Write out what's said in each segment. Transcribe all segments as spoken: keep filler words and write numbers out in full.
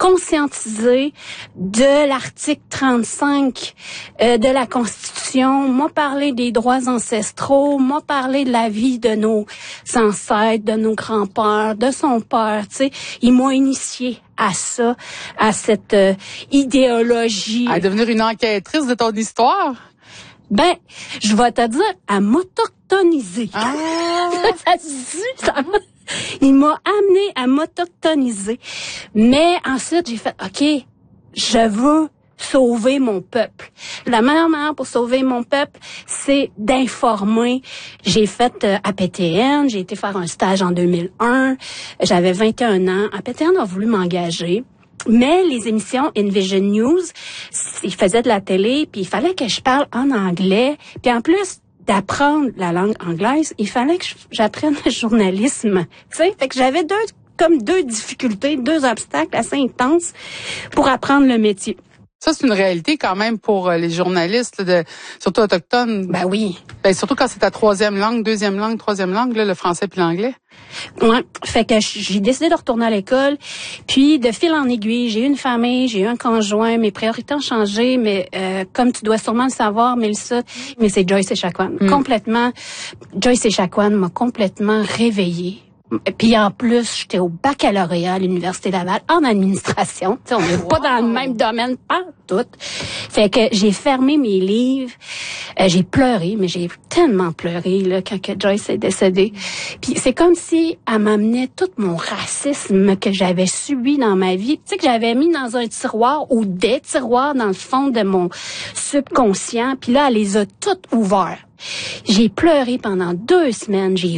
conscientiser de l'article trente-cinq euh, de la Constitution, m'a parlé des droits ancestraux, m'a parlé de la vie de nos ancêtres, de nos grands-pères, de son père, tu sais. Il m'a initié à ça, à cette euh, idéologie. À devenir une enquêtrice de ton histoire? Ben, je vais te dire, à m'autochtoniser. Ah! ça se dit, ça m'a... Il m'a amené à m'autochtoniser. Mais ensuite, j'ai fait, OK, je veux sauver mon peuple. La meilleure manière pour sauver mon peuple, c'est d'informer. J'ai fait euh, A P T N, j'ai été faire un stage en deux mille un, j'avais vingt et un ans. A P T N a voulu m'engager. Mais les émissions Envision News, ils faisaient de la télé, puis il fallait que je parle en anglais. Puis en plus d'apprendre la langue anglaise, il fallait que j'apprenne le journalisme. Tu sais, fait que j'avais deux comme deux difficultés, deux obstacles assez intenses pour apprendre le métier. Ça, c'est une réalité quand même pour les journalistes, là, de, surtout autochtones. Ben oui. Ben surtout quand c'est ta troisième langue, deuxième langue, troisième langue, là, le français puis l'anglais. Ouais. Fait que j'ai décidé de retourner à l'école. Puis, de fil en aiguille, j'ai eu une famille, j'ai eu un conjoint. Mes priorités ont changé, mais euh, comme tu dois sûrement le savoir, Mélissa, mais c'est Joyce Echaquan. Mm. Complètement. Joyce Echaquan m'a complètement réveillée. Puis en plus, j'étais au baccalauréat à l'Université Laval en administration. T'sais, on n'est wow. pas dans le même domaine, pas tout. Fait que j'ai fermé mes livres. Euh, j'ai pleuré, mais j'ai tellement pleuré là quand que Joyce est décédée. Puis c'est comme si elle m'amenait tout mon racisme que j'avais subi dans ma vie. Tu sais, que j'avais mis dans un tiroir ou des tiroirs dans le fond de mon subconscient. Puis là, elle les a toutes ouverts. J'ai pleuré pendant deux semaines. J'ai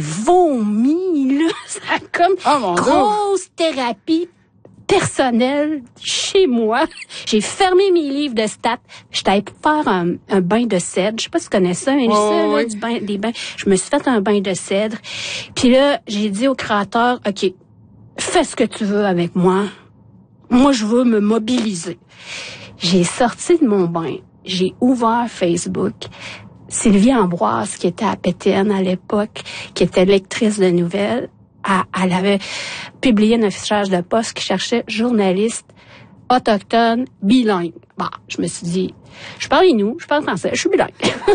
vomi, là. Ça a comme oh, grosse Dieu. Thérapie personnelle chez moi. J'ai fermé mes livres de stats. J'étais allée faire un, un bain de cèdre. Je sais pas si tu connais ça, mais oh, ça, oui. là, du bain, des bains. Je me suis fait un bain de cèdre. Puis là, j'ai dit au créateur, OK, fais ce que tu veux avec moi. Moi, je veux me mobiliser. J'ai sorti de mon bain. J'ai ouvert Facebook. Sylvie Ambroise, qui était à P T N à l'époque, qui était lectrice de nouvelles, elle, elle avait publié un affichage de poste qui cherchait journaliste autochtone bilingue. Bon, je me suis dit, je parle inou, je parle français, je suis bilingue.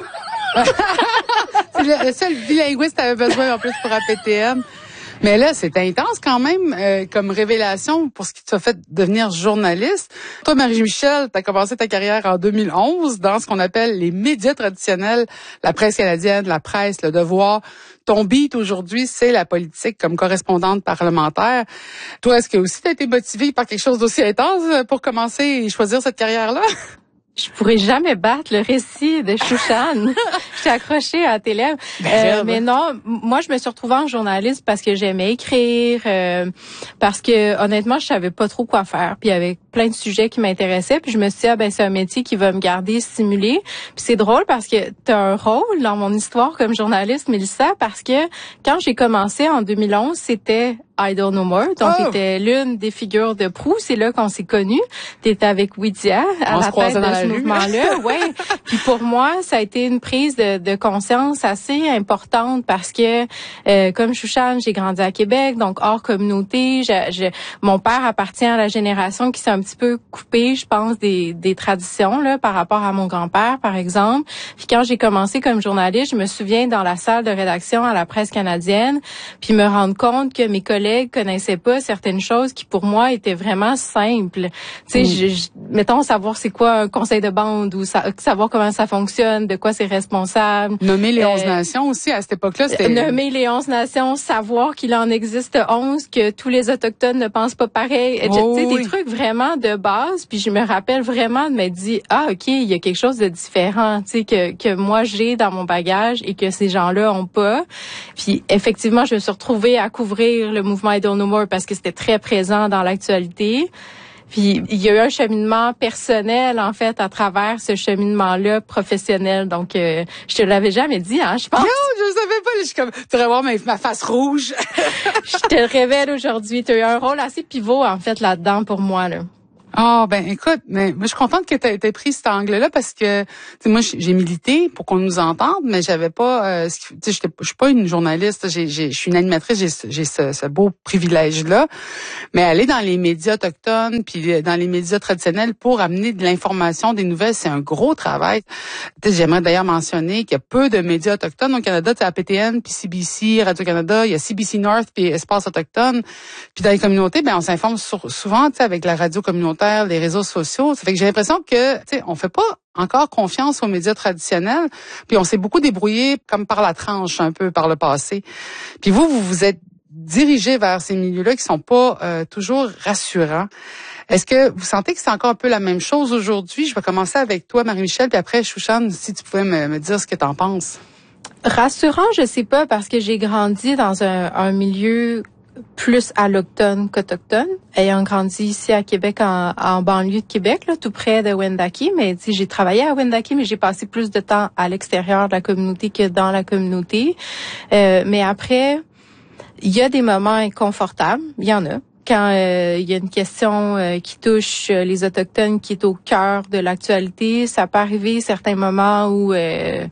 C'est le, le seul bilinguiste que tu avais besoin en plus pour A P T N. Mais là, c'est intense quand même euh, comme révélation pour ce qui t'a fait devenir journaliste. Toi, Marie-Michel, tu as commencé ta carrière en deux mille onze dans ce qu'on appelle les médias traditionnels, la presse canadienne, la presse, le Devoir. Ton beat aujourd'hui, c'est la politique comme correspondante parlementaire. Toi, est-ce que aussi tu as été motivée par quelque chose d'aussi intense pour commencer et choisir cette carrière-là? Je pourrais jamais battre le récit de Chouchane. J'étais accrochée à la télé. Euh, mais non, moi, je me suis retrouvée en journaliste parce que j'aimais écrire, euh, parce que honnêtement, je savais pas trop quoi faire. Puis il y avait plein de sujets qui m'intéressaient. Puis je me suis dit, ah ben c'est un métier qui va me garder stimulée. Puis c'est drôle parce que tu as un rôle dans mon histoire comme journaliste, Mélissa, parce que quand j'ai commencé en deux mille onze, c'était Idle No More. Donc, oh. t'étais l'une des figures de proue. C'est là qu'on s'est connus. T'étais avec Widia à On la tête de ce rue. mouvement-là. Ouais. Puis pour moi, ça a été une prise de, de conscience assez importante parce que, euh, comme Chouchane, j'ai grandi à Québec, donc hors communauté. Je, je, mon père appartient à la génération qui s'est un petit peu coupée, je pense, des, des traditions là par rapport à mon grand-père, par exemple. Puis quand j'ai commencé comme journaliste, je me souviens dans la salle de rédaction à la Presse canadienne, puis me rendre compte que mes collègues connaissaient pas certaines choses qui pour moi étaient vraiment simples. Tu sais, mm. je, je, mettons savoir c'est quoi un conseil de bande ou sa, savoir comment ça fonctionne, de quoi c'est responsable. Nommer les onze euh, nations aussi à cette époque-là, c'était nommer les onze nations, savoir qu'il en existe onze, que tous les autochtones ne pensent pas pareil. Oh, tu sais, oui. des trucs vraiment de base. Puis je me rappelle vraiment de me dire ah ok, il y a quelque chose de différent, tu sais que que moi j'ai dans mon bagage et que ces gens-là ont pas. Puis effectivement, je me suis retrouvée à couvrir le mouvement Idle No More parce que c'était très présent dans l'actualité. Puis il y a eu un cheminement personnel en fait à travers ce cheminement-là professionnel. Donc euh, je te l'avais jamais dit, hein, je pense. Non, je savais pas. Je suis comme, tu devrais voir ma, ma face rouge. Je te le révèle aujourd'hui. Tu as eu un rôle assez pivot en fait là-dedans pour moi là. Ah, ben écoute, mais moi je suis contente que tu aies pris cet angle-là parce que moi j'ai milité pour qu'on nous entende, mais j'avais pas, euh, tu sais, je suis pas une journaliste, j'ai, j'ai, je suis une animatrice, j'ai, j'ai ce, ce beau privilège-là, mais aller dans les médias autochtones puis dans les médias traditionnels pour amener de l'information, des nouvelles, c'est un gros travail. Tu sais, j'aimerais d'ailleurs mentionner qu'il y a peu de médias autochtones au Canada, tu sais, A P T N puis C B C, Radio-Canada, il y a C B C North puis Espace autochtone, puis dans les communautés, ben on s'informe sur, souvent, tu sais, avec la radio communautaire, les réseaux sociaux. Ça fait que j'ai l'impression que, tu sais, on fait pas encore confiance aux médias traditionnels, puis on s'est beaucoup débrouillé comme par la tranche un peu par le passé. Puis vous, vous vous êtes dirigé vers ces milieux-là qui sont pas euh, toujours rassurants. Est-ce que vous sentez que c'est encore un peu la même chose aujourd'hui? Je vais commencer avec toi, Marie-Michel, puis après, Chouchane, si tu pouvais me, me dire ce que tu en penses. Rassurant, je sais pas, parce que j'ai grandi dans un, un milieu plus allochtone qu'autochtone, ayant grandi ici à Québec, en, en banlieue de Québec, là, tout près de Wendake. Mais tu sais, j'ai travaillé à Wendake, mais j'ai passé plus de temps à l'extérieur de la communauté que dans la communauté. Euh, mais après, il y a des moments inconfortables, il y en a. Quand euh, il y a une question euh, qui touche euh, les Autochtones, qui est au cœur de l'actualité, ça peut arriver certains moments où... Euh,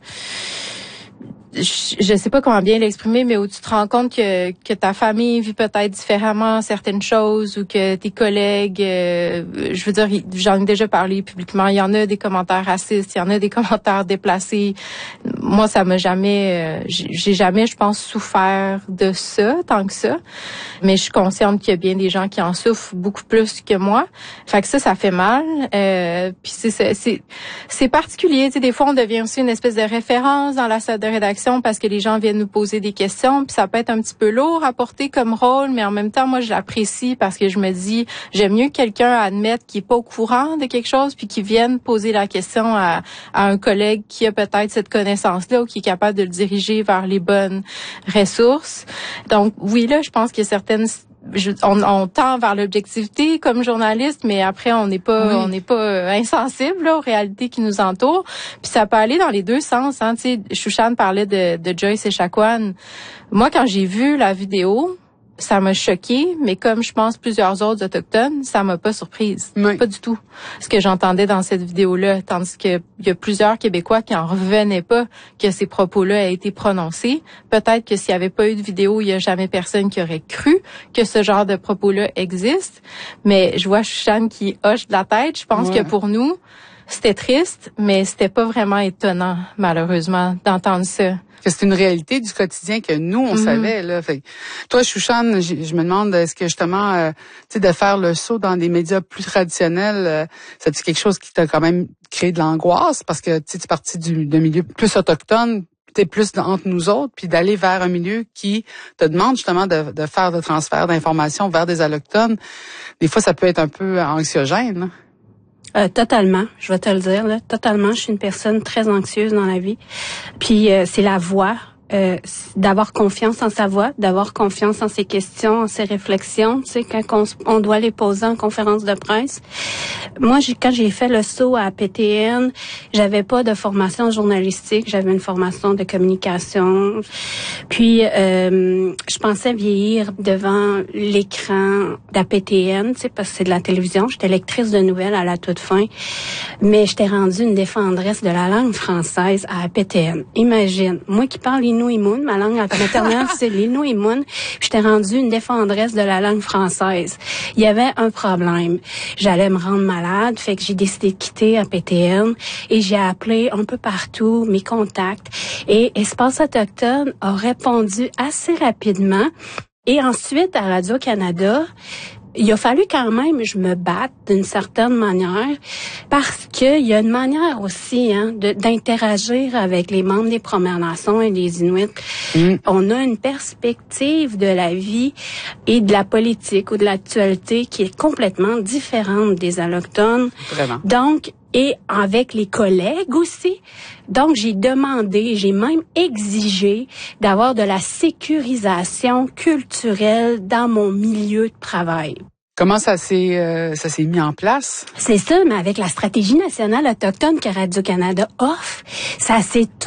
je sais pas comment bien l'exprimer, mais où tu te rends compte que que ta famille vit peut-être différemment certaines choses, ou que tes collègues, euh, je veux dire, j'en ai déjà parlé publiquement, il y en a des commentaires racistes, il y en a des commentaires déplacés. Moi, ça m'a jamais, euh, j'ai jamais, je pense, souffert de ça tant que ça, mais je suis consciente qu'il y a bien des gens qui en souffrent beaucoup plus que moi. Fait que ça, ça fait mal. Euh, puis c'est c'est c'est particulier, tu sais, des fois on devient aussi une espèce de référence dans la salle de rédaction, parce que les gens viennent nous poser des questions, puis ça peut être un petit peu lourd à porter comme rôle, mais en même temps, moi, je l'apprécie parce que je me dis, j'aime mieux quelqu'un admettre qui est pas au courant de quelque chose, puis qui vienne poser la question à, à un collègue qui a peut-être cette connaissance-là ou qui est capable de le diriger vers les bonnes ressources. Donc, oui, là, je pense qu'il y a certaines... Je, on, on tend vers l'objectivité comme journaliste, mais après on n'est pas oui. on n'est pas euh, insensible là, aux réalités qui nous entourent. Puis ça peut aller dans les deux sens. Hein. Tu sais, Chouchane parlait de, de Joyce Echaquan. Moi, quand j'ai vu la vidéo, ça m'a choquée, mais comme je pense plusieurs autres autochtones, ça m'a pas surprise. Oui. Pas du tout. Ce que j'entendais dans cette vidéo-là, tandis que il y a plusieurs Québécois qui en revenaient pas que ces propos-là aient été prononcés. Peut-être que s'il y avait pas eu de vidéo, il y a jamais personne qui aurait cru que ce genre de propos-là existe. Mais je vois Chouchane qui hoche de la tête. Je pense ouais. que pour nous, c'était triste, mais c'était pas vraiment étonnant, malheureusement, d'entendre ça. Que c'est une réalité du quotidien que nous, on mm-hmm. savait. Là. Fait, toi, Chouchane, je, je me demande, est-ce que justement, euh, tu sais, de faire le saut dans des médias plus traditionnels, euh, c'est quelque chose qui t'a quand même créé de l'angoisse? Parce que tu sais, tu es parti du, d'un milieu plus autochtone, t'es plus entre nous autres, puis d'aller vers un milieu qui te demande justement de, de faire des transferts d'informations vers des allochtones. Des fois, ça peut être un peu anxiogène. Là. Euh, totalement, je vais te le dire là, totalement. Je suis une personne très anxieuse dans la vie. Puis euh, c'est la voix, euh, d'avoir confiance en sa voix, d'avoir confiance en ses questions, en ses réflexions. Tu sais, quand on, on doit les poser en conférence de presse. Moi, j'ai, quand j'ai fait le saut à A P T N, j'avais pas de formation journalistique, j'avais une formation de communication. Puis, euh, je pensais vieillir devant l'écran d'A P T N, tu sais, parce que c'est de la télévision. J'étais lectrice de nouvelles à la toute fin, mais j'étais rendue une défendresse de la langue française à A P T N. Imagine, moi qui parle Innu-Imoun, ma langue maternelle, c'est l'Innu-Imoun, j'étais rendue une défendresse de la langue française. Il y avait un problème. J'allais me rendre malade, fait que j'ai décidé de quitter A P T N et j'ai appelé un peu partout mes contacts. Et Espace autochtone a répondu assez rapidement. Et ensuite, à Radio-Canada, il a fallu quand même je me batte d'une certaine manière parce que il y a une manière aussi hein, de, d'interagir avec les membres des Premières Nations et des Inuits. Mmh. On a une perspective de la vie et de la politique ou de l'actualité qui est complètement différente des Allochtones. Vraiment. Donc, et avec les collègues aussi. Donc, j'ai demandé, j'ai même exigé d'avoir de la sécurisation culturelle dans mon milieu de travail. Comment ça s'est euh, ça s'est mis en place? C'est ça, mais avec la stratégie nationale autochtone que Radio-Canada offre, ça s'est tout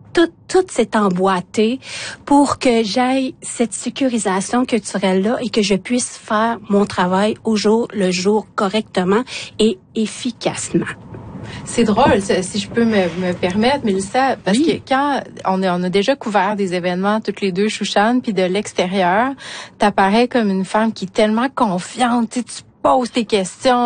tout, tout s'est emboîté pour que j'aille cette sécurisation culturelle-là et que je puisse faire mon travail au jour le jour correctement et efficacement. C'est drôle, si je peux me, me permettre, Mélissa, parce oui. que quand on a, on a déjà couvert des événements toutes les deux, Chouchane, puis de l'extérieur, t'apparais comme une femme qui est tellement confiante, tu poses tes questions,